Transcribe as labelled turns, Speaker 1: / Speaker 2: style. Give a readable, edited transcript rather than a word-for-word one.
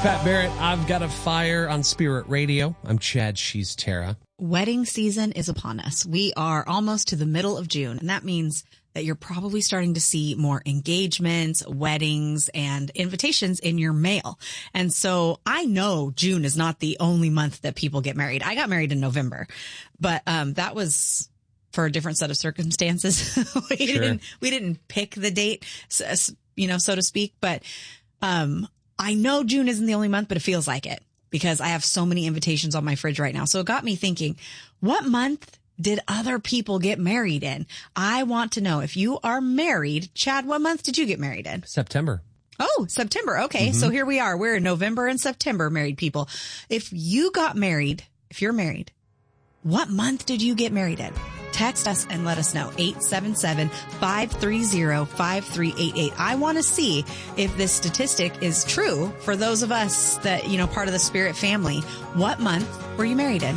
Speaker 1: Pat Barrett. I've got a fire on Spirit Radio. I'm Chad. She's Tara.
Speaker 2: Wedding season is upon us. We are almost to the middle of June, and that means that you're probably starting to see more engagements, weddings, and invitations in your mail. And so I know June is not the only month that people get married. I got married in November, but that was for a different set of circumstances. We didn't pick the date, so to speak. But I know June isn't the only month, but it feels like it because I have so many invitations on my fridge right now. So it got me thinking, what month did other people get married in? I want to know. If you are married, Chad, what month did you get married in?
Speaker 1: September.
Speaker 2: Oh, September. Okay. So here we are. We're in November and September married people. If you're married, what month did you get married in? Text us and let us know. 877-530-5388. I want to see if this statistic is true for those of us that, part of the Spirit family. What month were you married in?